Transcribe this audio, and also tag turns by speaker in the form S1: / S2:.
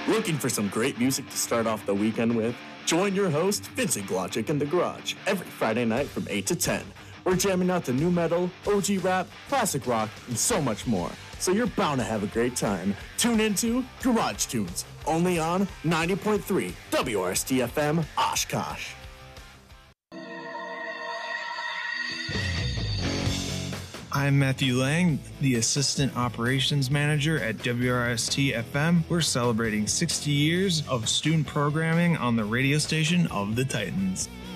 S1: Looking for some great music to start off the weekend with? Join your host, Vincent Glodzik, in the garage every Friday night from 8 to 10. We're jamming out the new metal, OG rap, classic rock, and so much more. So you're bound to have a great time. Tune into Garage Tunes, only on 90.3 WRST FM Oshkosh.
S2: I'm Matthew Lang, the Assistant Operations Manager at WRST FM. We're celebrating 60 years of student programming on the radio station of the Titans.